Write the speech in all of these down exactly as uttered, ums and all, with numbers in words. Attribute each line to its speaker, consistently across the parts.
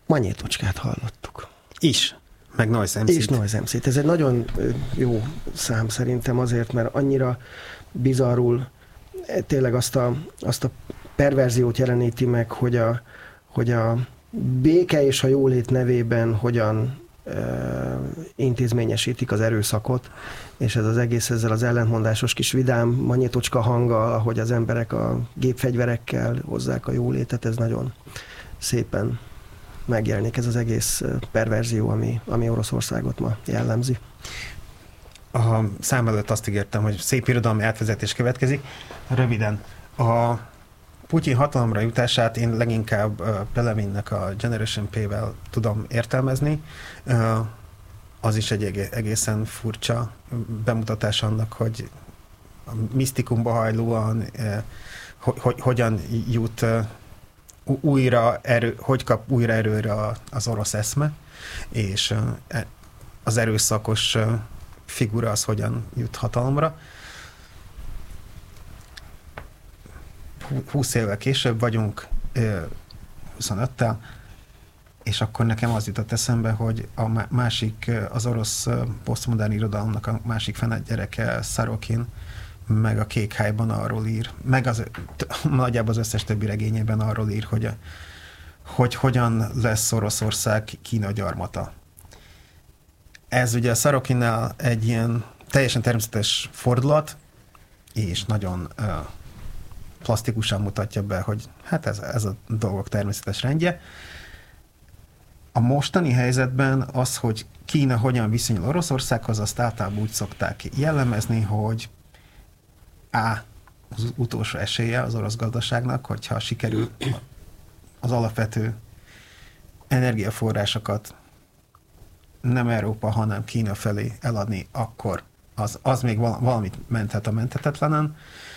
Speaker 1: Magnétocskát hallottuk.
Speaker 2: Is, meg Noise em cét.
Speaker 1: És Noise em cét. Ez egy nagyon jó szám szerintem azért, mert annyira bizarrul tényleg azt a, azt a perverziót jeleníti meg, hogy a, hogy a béke és a jólét nevében hogyan e, intézményesítik az erőszakot, és ez az egész ezzel az ellentmondásos kis vidám magnétocska hanggal, ahogy az emberek a gépfegyverekkel hozzák a jólétet, ez nagyon szépen megjelenik ez az egész perverzió, ami, ami Oroszországot ma jellemzi.
Speaker 2: A szám előtt azt ígértem, hogy szép irodalmi átvezetés következik. Röviden, a Putyin hatalomra jutását én leginkább uh, Pelevinnek a Generation P-vel tudom értelmezni. Uh, az is egy egészen furcsa bemutatás annak, hogy a misztikumba hajlóan uh, hogy, hogy, hogyan jut uh, újra erő, hogy kap újra erőre az orosz eszme, és uh, az erőszakos uh, figura az hogyan jut hatalomra. húsz évvel később vagyunk, huszonöttel, és akkor nekem az jutott eszembe, hogy a másik, az orosz posztmodern irodalomnak a másik fene gyereke, Szarokin, meg a Kék Hájban arról ír, meg az, nagyjából az összes többi regényében arról ír, hogy, a, hogy hogyan lesz Oroszország Kína gyarmata. Ez ugye a Szarokinnál egy ilyen teljesen természetes fordulat, és nagyon uh, plastikusan mutatja be, hogy hát ez, ez a dolgok természetes rendje. A mostani helyzetben az, hogy Kína hogyan viszonyul Oroszországhoz, azt általában úgy szokták jellemezni, hogy A. az utolsó esélye az orosz gazdaságnak, hogyha sikerül az alapvető energiaforrásokat nem Európa, hanem Kína felé eladni, akkor az, az még valamit menthet a menthetetlenen.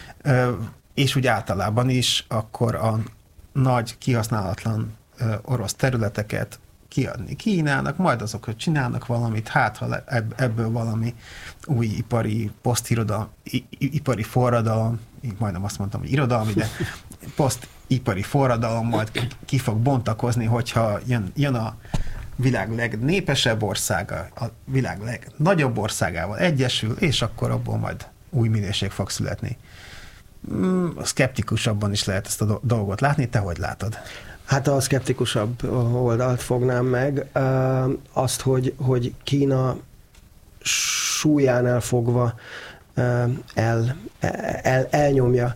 Speaker 2: És úgy általában is akkor a nagy, kihasználatlan orosz területeket kiadni Kínának, majd azok, hogy csinálnak valamit, hát ha ebből valami új ipari, posztirodalmi, ipari forradalom, majdnem azt mondtam, hogy irodalmi, de posztipari forradalom majd ki fog bontakozni, hogyha jön, jön a világ legnépesebb országa, a világ legnagyobb országával egyesül, és akkor abból majd új minőség fog születni. Szkeptikusabban is lehet ezt a dolgot látni. Te hogy látod?
Speaker 1: Hát a szkeptikusabb oldalt fognám meg. Azt, hogy, hogy Kína súlyánál fogva el, el, elnyomja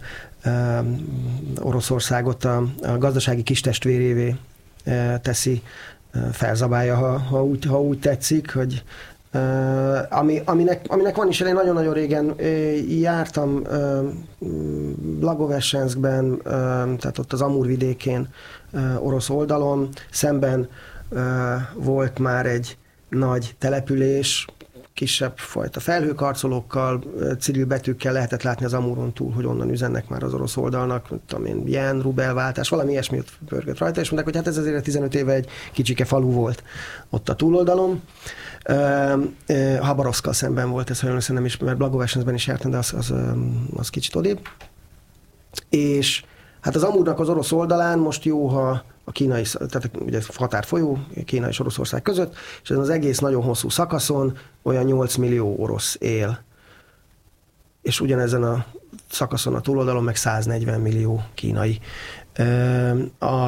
Speaker 1: Oroszországot, a, a gazdasági kistestvérévé teszi, felzabálja, ha, ha, úgy, ha úgy tetszik, hogy Uh, ami, aminek, aminek van is, én nagyon-nagyon régen uh, jártam uh, Blagoveszenszkben, uh, tehát ott az Amur vidékén, uh, orosz oldalon, szemben uh, volt már egy nagy település, kisebb fajta felhőkarcolókkal, civil betűkkel lehetett látni az Amuron túl, hogy onnan üzennek már az orosz oldalnak, tudom én, yen, rubelváltás, valami ilyesmi pörgött rajta, és mondták, hogy hát ez azért tizenöt éve egy kicsike falu volt ott a túloldalon. Habarovszkkal szemben volt ez, hogy nem is, mert Blagoveszenszkben is jártam, de az, az, az kicsit odébb. És hát az Amurnak az orosz oldalán most jó, ha a kínai, tehát ugye határfolyó Kína és Oroszország között, és ezen az egész nagyon hosszú szakaszon olyan nyolc millió orosz él. És ugyanezen a szakaszon a túloldalon meg száznegyven millió kínai. A